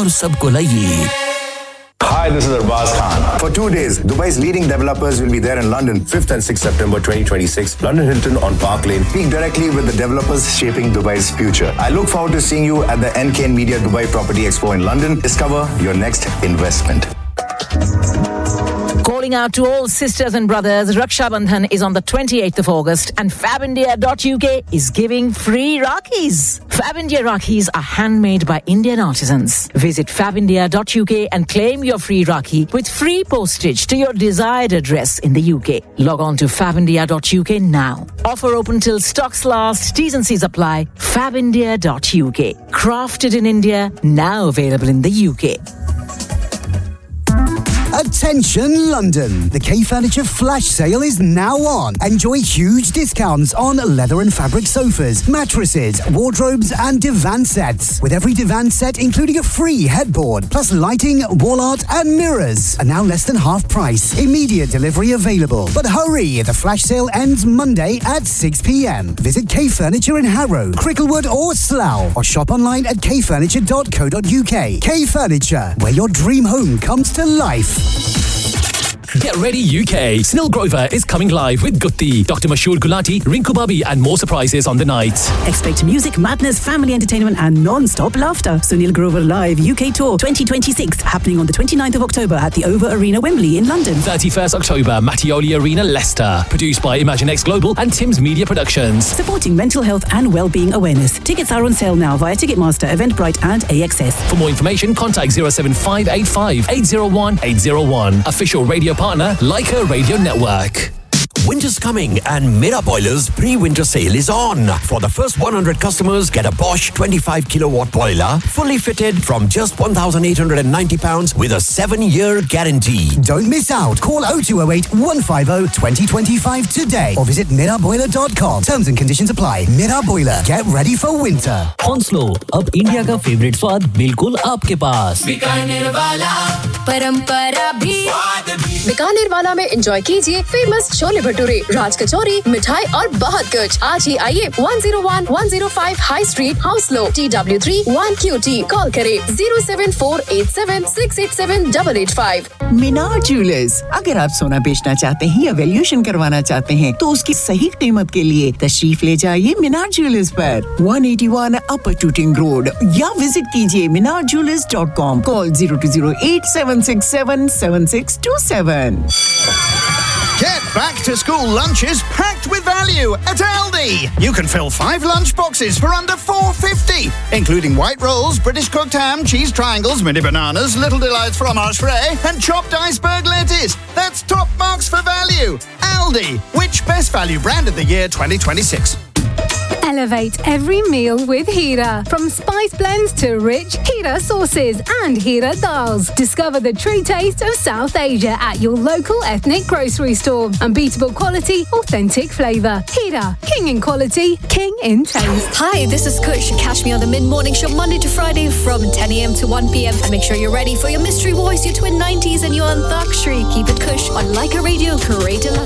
और सबको लाइए। Hi, this is Arbaz Khan. For 2 days, Dubai's leading developers will be there in London, 5th and 6th September 2026. London Hilton on Park Lane. Speak directly with the developers shaping Dubai's future. I look forward to seeing you at the NKN Media Dubai Property Expo in London. Discover your next investment. Calling out to all sisters and brothers, Raksha Bandhan is on the 28th of August and Fabindia.uk is giving free Rakis. Fabindia Rakis are handmade by Indian artisans. Visit Fabindia.uk and claim your free Raki with free postage to your desired address in the UK. Log on to Fabindia.uk now. Offer open till stocks last. T's and C's apply. Fabindia.uk. Crafted in India, now available in the UK. Attention London! The K Furniture flash sale is now on. Enjoy huge discounts on leather and fabric sofas, mattresses, wardrobes and divan sets. With every divan set including a free headboard, plus lighting, wall art and mirrors. Are now less than half price. Immediate delivery available. But hurry! The flash sale ends Monday at 6 p.m. Visit K Furniture in Harrow, Cricklewood or Slough. Or shop online at kfurniture.co.uk. K Furniture, where your dream home comes to life. Get ready UK. Snell Grover is coming live with Gutti, Dr. Mashoor Gulati, Rinku Babi and more surprises on the night. Expect music, madness, family entertainment and non-stop laughter. Sunil Grover Live UK Tour 2026 happening on the 29th of October at the Over Arena, Wembley in London. 31st October, Mattioli Arena, Leicester. Produced by ImagineX Global and Tim's Media Productions. Supporting mental health and well-being awareness. Tickets are on sale now via Ticketmaster, Eventbrite and AXS. For more information, contact 07585 801 801. Official radio partner, Leica Radio Network. Winter's coming and Mira Boiler's pre-winter sale is on. For the first 100 customers, get a Bosch 25 kilowatt boiler, fully fitted from just £1,890 with a 7-year guarantee. Don't miss out. Call 0208 150 2025 today or visit miraboiler.com. Terms and conditions apply. Mira Boiler. Get ready for winter. Hounslow, अब India का favourite स्वाद बिल्कुल आपके पास. बीकानेर वाला परंपरा भी बीकानेर वाला में एंजॉय कीजिए फेमस छोले भटूरे, राज कचौरी, मिठाई और बहुत कुछ. आज ही आइए 101-105 high street, हाउसलो, TW3 1QT. Call करें 07487687885. मीनार ज्वेलर्स. अगर आप सोना बेचना चाहते हैं या वैल्यूएशन करवाना चाहते हैं तो उसकी सही कीमत के लिए तशरीफ ले जाइए मीनार ज्वेलर्स पर 181 अपर टूटिंग रोड या विजिट कीजिए minarjewelers.com. Call 0208-767-7627. Get back to school lunches packed with value at Aldi. You can fill 5 lunch boxes for under £4.50, including white rolls, British cooked ham, cheese triangles, mini bananas, little delights fromage frais, and chopped iceberg lettuce. That's top marks for value. Aldi, which best value brand of the year 2026? Elevate every meal with Hira. From spice blends to rich Hira sauces and Hira dals. Discover the true taste of South Asia at your local ethnic grocery store. Unbeatable quality, authentic flavour. Hira, king in quality, king in taste. Hi, this is Kush. Catch me on the mid-morning show Monday to Friday from 10 a.m. to 1 p.m. And make sure you're ready for your mystery voice, your twin 90s and your Antakshri. Keep it Kush on Leica Radio, Creator